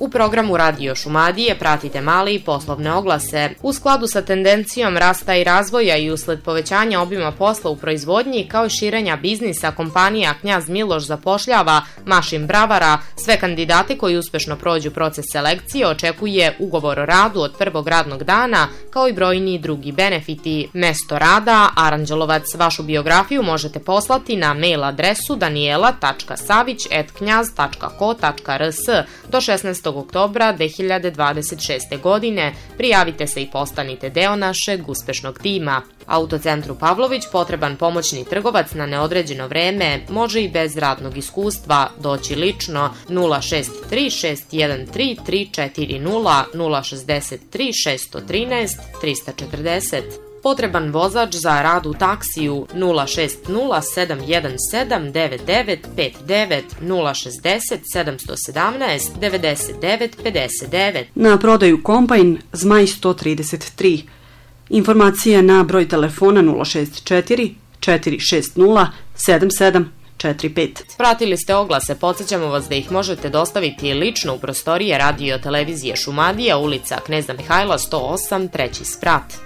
U programu Radio Šumadije pratite male i poslovne oglase. U skladu sa tendencijom rasta i razvoja i usled povećanja obima posla u proizvodnji kao i širenja biznisa, kompanija Knjaz Miloš zapošljava mašin bravara. Sve kandidate koji uspešno prođu proces selekcije očekuje ugovor o radu od prvog radnog dana kao i brojni drugi benefiti. Mesto rada Aranđelovac. Vašu biografiju možete poslati na mail adresu daniela.savić@knjaz.ko.rs do 16. oktobra 2026. godine. Prijavite se i postanite deo našeg uspešnog tima. Autocentru Pavlović potreban pomoćni trgovac na neodređeno vreme, može i bez radnog iskustva, doći lično 063 613 340 063 613 340. Potreban vozač za rad u taksiju 060 717 9959 060 717 99 59. Na prodaju kombajn Zmaj 133. Informacija na broj telefona 064 460 7745. Pratili ste oglase, podsjećamo vas da ih možete dostaviti lično u prostorije Radio Televizije Šumadija, ulica Kneza Mihajla 108, 3. sprat.